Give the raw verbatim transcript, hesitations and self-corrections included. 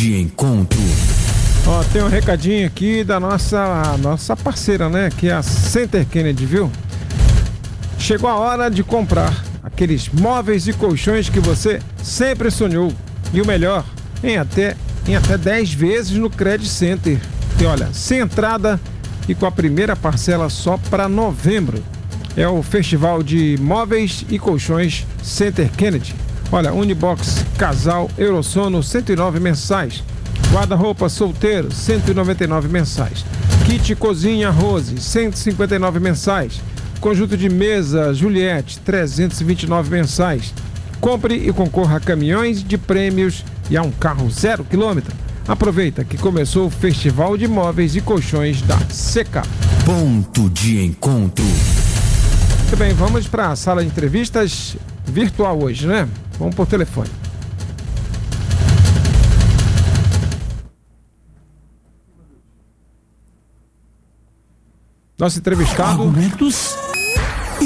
de encontro. Ó, tem um recadinho aqui da nossa, nossa parceira, né? Que é a Center Kennedy, viu? Chegou a hora de comprar aqueles móveis e colchões que você sempre sonhou. E o melhor, em até, em até dez vezes no Credit Center. E olha, sem entrada e com a primeira parcela só para novembro. É o Festival de Móveis e Colchões Center Kennedy. Olha, Unibox Casal Eurosono cento e nove mensais. Guarda-roupa solteiro cento e noventa e nove mensais. Kit Cozinha Rose cento e cinquenta e nove mensais. Conjunto de mesa Juliette trezentos e vinte e nove mensais. Compre e concorra a caminhões de prêmios e a um carro zero quilômetro. Aproveita que começou o Festival de Móveis e Colchões da Seca. Ponto de encontro. Muito bem, vamos para a sala de entrevistas virtual hoje, né? Vamos por telefone. Nosso entrevistado... Argumentos